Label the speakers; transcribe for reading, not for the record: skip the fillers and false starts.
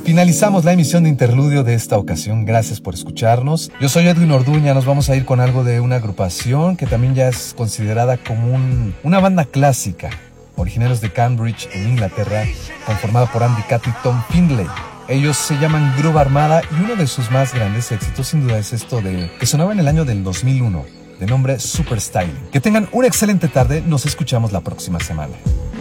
Speaker 1: Finalizamos la emisión de Interludio de esta ocasión. Gracias por escucharnos. Yo soy Edwin Orduña. Nos vamos a ir con algo de una agrupación que también ya es considerada como una banda clásica, originarios de Cambridge, en Inglaterra, conformada por Andy Catt y Tom Findlay. Ellos se llaman Groove Armada y uno de sus más grandes éxitos sin duda es esto que sonaba en el año del 2001, de nombre Super Styling. Que tengan una excelente tarde, nos escuchamos la próxima semana.